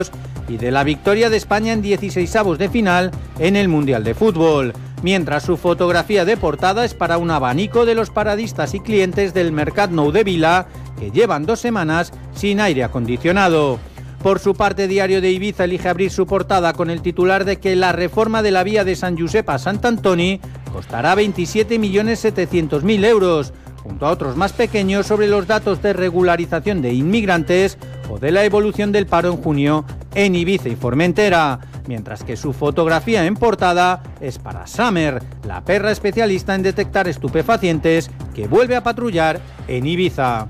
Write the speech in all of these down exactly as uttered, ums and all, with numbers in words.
y de la victoria de España en dieciseisavos de final en el Mundial de Fútbol, mientras su fotografía de portada es para un abanico de los paradistas y clientes del Mercat Nou de Vila, que llevan dos semanas sin aire acondicionado. Por su parte, Diario de Ibiza elige abrir su portada con el titular de que la reforma de la vía de Sant Josep a Sant Antoni costará veintisiete millones setecientos mil euros, junto a otros más pequeños sobre los datos de regularización de inmigrantes o de la evolución del paro en junio en Ibiza y Formentera, mientras que su fotografía en portada es para Summer, la perra especialista en detectar estupefacientes que vuelve a patrullar en Ibiza.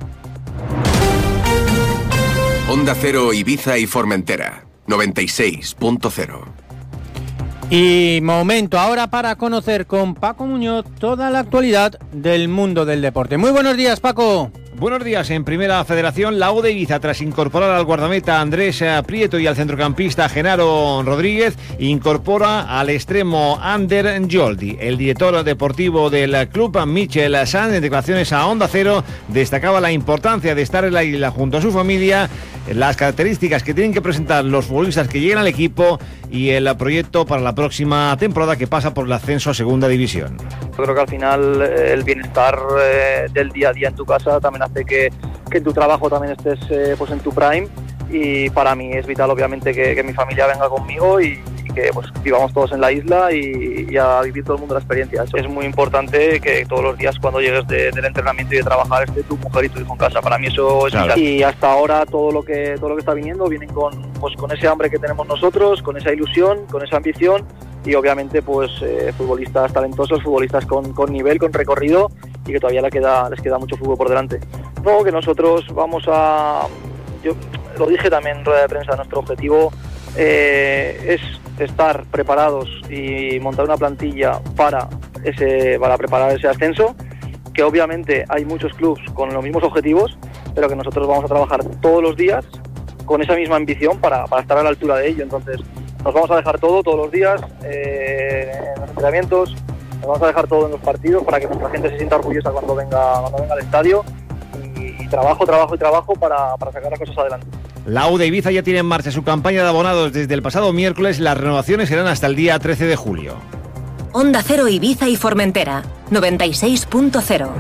Onda Cero Ibiza y Formentera, noventa y seis punto cero. Y momento ahora para conocer con Paco Muñoz toda la actualidad del mundo del deporte. Muy buenos días, Paco. Buenos días. En Primera Federación, la U de Ibiza, tras incorporar al guardameta Andrés Prieto y al centrocampista Genaro Rodríguez, incorpora al extremo Ander Joldi. El director deportivo del club, Michel Sanz, en declaraciones a Onda Cero, destacaba la importancia de estar en la isla junto a su familia, las características que tienen que presentar los futbolistas que llegan al equipo y el proyecto para la próxima temporada, que pasa por el ascenso a Segunda División. Yo creo que al final el bienestar eh, del día a día en tu casa también hace que, que en tu trabajo también estés eh, pues en tu prime, y para mí es vital obviamente que, que mi familia venga conmigo y, y que pues vivamos todos en la isla y, y a vivir todo el mundo la experiencia. Eso es muy importante, que todos los días cuando llegues de, del entrenamiento y de trabajar esté tu mujer y tu hijo en casa. Para mí eso es claro. vital. Y hasta ahora todo lo que todo lo que está viniendo vienen con pues con ese hambre que tenemos nosotros, con esa ilusión, con esa ambición. Y obviamente pues eh, futbolistas talentosos, futbolistas con, con nivel, con recorrido, y que todavía les queda, les queda mucho fútbol por delante. No, que nosotros vamos a... Yo lo dije también en rueda de prensa, nuestro objetivo eh, es estar preparados y montar una plantilla para, ese, para preparar ese ascenso, que obviamente hay muchos clubes con los mismos objetivos, pero que nosotros vamos a trabajar todos los días con esa misma ambición para, para estar a la altura de ello. Entonces nos vamos a dejar todo, todos los días, eh, en los entrenamientos, nos vamos a dejar todo en los partidos para que nuestra gente se sienta orgullosa cuando venga, cuando venga al estadio, y, y trabajo, trabajo y trabajo para, para sacar las cosas adelante. La U de Ibiza ya tiene en marcha su campaña de abonados desde el pasado miércoles. Las renovaciones serán hasta el día trece de julio. Onda Cero Ibiza y Formentera, noventa y seis punto cero.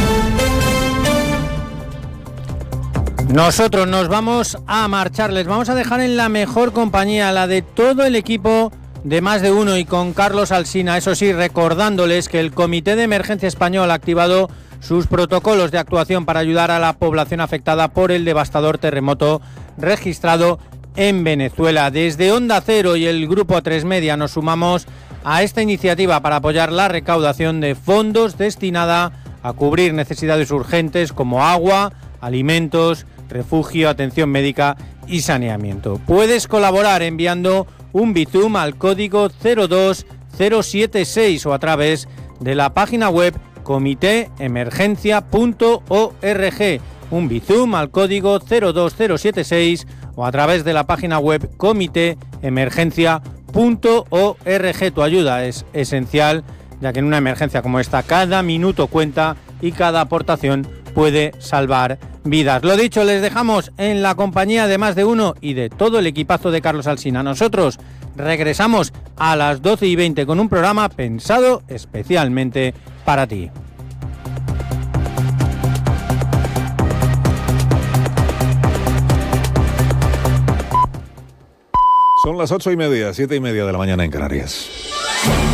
Nosotros nos vamos a marchar, les vamos a dejar en la mejor compañía, la de todo el equipo de Más de Uno, y con Carlos Alsina, eso sí, recordándoles que el Comité de Emergencia Español ha activado sus protocolos de actuación para ayudar a la población afectada por el devastador terremoto registrado en Venezuela. Desde Onda Cero y el Grupo A tres Media nos sumamos a esta iniciativa para apoyar la recaudación de fondos destinada a cubrir necesidades urgentes como agua, alimentos, refugio, atención médica y saneamiento. Puedes colaborar enviando un Bizum al código cero dos cero siete seis o a través de la página web comité emergencia punto org. Un Bizum al código cero dos cero siete seis o a través de la página web comité emergencia punto org. Tu ayuda es esencial, ya que en una emergencia como esta cada minuto cuenta y cada aportación puede salvar vidas. Lo dicho, les dejamos en la compañía de Más de Uno y de todo el equipazo de Carlos Alsina. Nosotros regresamos a las doce y veinte con un programa pensado especialmente para ti. Son las ocho y media, siete y media de la mañana en Canarias.